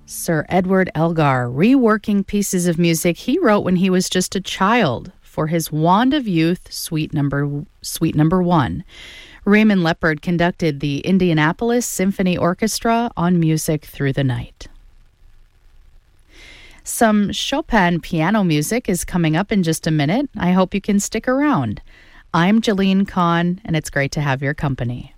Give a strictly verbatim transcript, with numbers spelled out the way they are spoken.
Sir Edward Elgar, reworking pieces of music he wrote when he was just a child for his Wand of Youth Suite Number Suite Number One. Raymond Leppard conducted the Indianapolis Symphony Orchestra on Music Through the Night. Some Chopin piano music is coming up in just a minute. I hope you can stick around. I'm Jeline Kahn, and it's great to have your company.